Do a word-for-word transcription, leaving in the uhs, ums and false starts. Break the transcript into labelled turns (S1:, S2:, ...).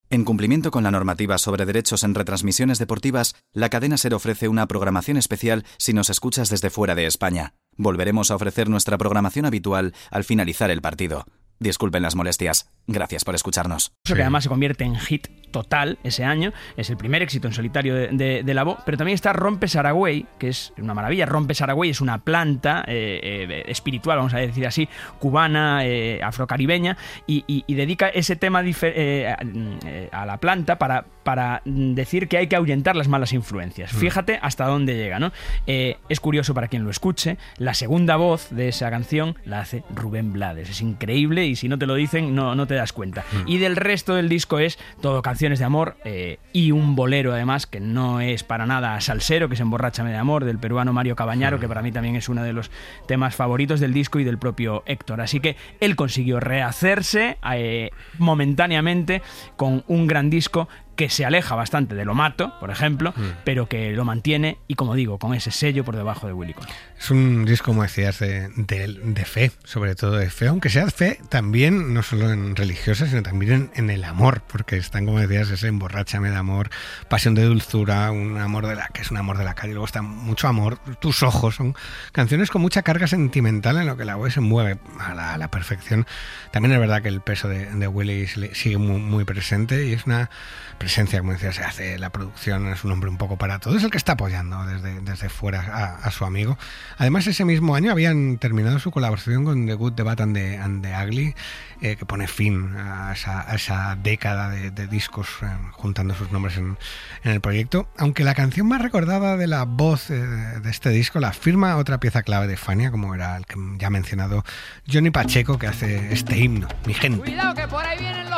S1: En cumplimiento con la normativa sobre derechos en retransmisiones deportivas, la cadena SER ofrece una programación especial si nos escuchas desde fuera de España. Volveremos a ofrecer nuestra programación habitual al finalizar el partido. Disculpen las molestias. Gracias por escucharnos.
S2: Eso que además se convierte en hit total ese año, es el primer éxito en solitario de, de, de la voz, pero también está Rompe Saragüey, que es una maravilla. Rompe Saragüey es una planta eh, eh, espiritual, vamos a decir así, cubana, eh, afrocaribeña, y, y, y dedica ese tema difer- eh, eh, a la planta para, para decir que hay que ahuyentar las malas influencias. Mm. Fíjate hasta dónde llega, ¿no? Eh, es curioso para quien lo escuche, la segunda voz de esa canción la hace Rubén Blades. Es increíble y si no te lo dicen no, no te das cuenta. Mm. Y del resto del disco es todo canciones de amor eh, y un bolero además que no es para nada salsero, que es Emborráchame de amor, del peruano Mario Cabañaro, mm. que para mí también es uno de los temas favoritos del disco y del propio Héctor. Así que él consiguió rehacerse eh, momentáneamente con un gran disco que se aleja bastante de Lo Mato, por ejemplo, mm. pero que lo mantiene y, como digo, con ese sello por debajo de Willy Colón.
S3: Es un disco, como decías, de, de, de fe, sobre todo de fe, aunque sea fe también, no solo en religiosa, sino también en, en el amor, porque están, como decías, ese Emborráchame de amor, Pasión de dulzura, un amor de la que es un amor de la calle, luego está Mucho amor, Tus ojos, son canciones con mucha carga sentimental en lo que la voz se mueve a la, a la perfección. También es verdad que el peso de, de Willy sigue muy, muy presente y es una presencia, como decía, se hace la producción, es un hombre un poco para todo, es el que está apoyando desde, desde fuera a, a su amigo. Además, ese mismo año habían terminado su colaboración con The Good, The Bad and The, and the Ugly, eh, que pone fin a esa, a esa década de, de discos eh, juntando sus nombres en, en el proyecto, aunque la canción más recordada de la voz eh, de este disco la firma otra pieza clave de Fania, como era el que ya mencionado Johnny Pacheco, que hace este himno, Mi gente.
S4: Cuidado que por ahí vienen los